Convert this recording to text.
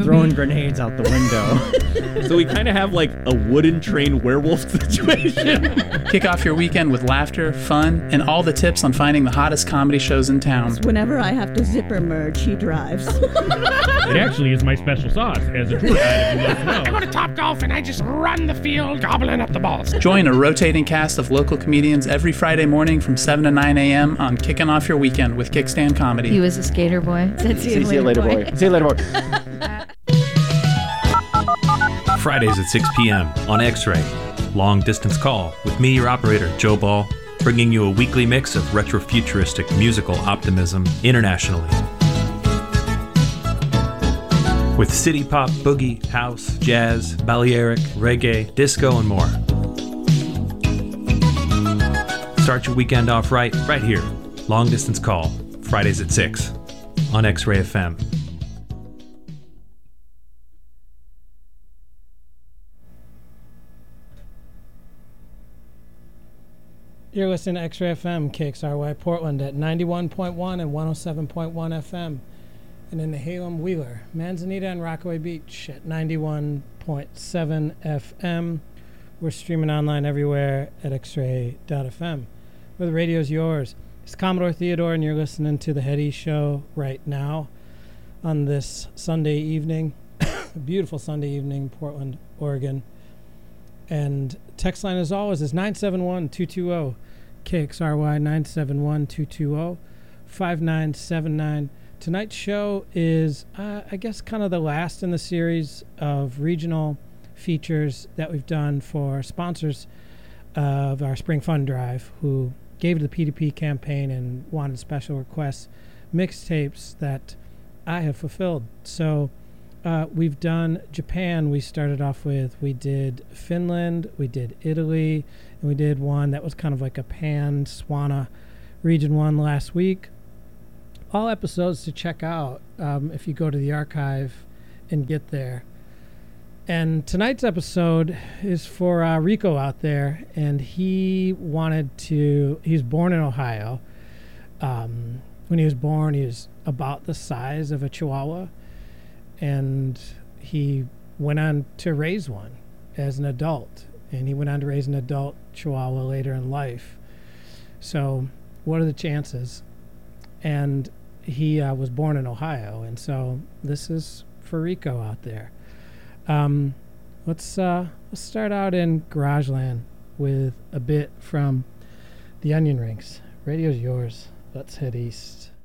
throwing grenades out the window. So we kind of have like a wooden train werewolf situation. Kick off your weekend with laughter, fun, and all the tips on finding the hottest comedy shows in town. Whenever I have to zipper merge, he drives. It actually is my special sauce as a tour guide. If you know. I go to Topgolf and I just run the field gobbling up the balls. Join a rotating cast of local comedians every Friday morning from 7 to 9 a.m. on Kicking Off Your Weekend with Kickstand Comedy. He was a skater boy. See you later, boy. See you later, boy. Fridays at 6 p.m. on X-Ray. Long Distance Call with me, your operator, Joe Ball, bringing you a weekly mix of retro-futuristic musical optimism internationally. With city pop, boogie, house, jazz, Balearic, reggae, disco, and more. Start your weekend off right here. Long Distance Call, Fridays at 6 on X-Ray FM. You're listening to X-Ray FM, KXRY Portland at 91.1 and 107.1 FM. And in the Halem Wheeler, Manzanita and Rockaway Beach at 91.7 FM. We're streaming online everywhere at xray.fm. Where the radio's yours. It's Commodore Theodore, and you're listening to The Hetty Show right now on this Sunday evening. A beautiful Sunday evening in Portland, Oregon. And text line, as always, is 971-220. KXRY 971-220-5979. Tonight's show is, I guess, kind of the last in the series of regional features that we've done for sponsors of our Spring Fun Drive, who gave to the P2P campaign and wanted special requests, mixtapes that I have fulfilled. So we've done Japan, we started off with. We did Finland, we did Italy, and we did one that was kind of like a Pan-Swana Region 1 last week. All episodes to check out if you go to the archive and get there. And tonight's episode is for Rico out there, and he's born in Ohio. When he was born, he was about the size of a Chihuahua, and he went on to raise one as an adult, and he went on to raise an adult Chihuahua later in life. So what are the chances? And he was born in Ohio, and so this is for Rico out there. Let's start out in Garageland with a bit from the Onion Rings. Radio's yours. Let's head east.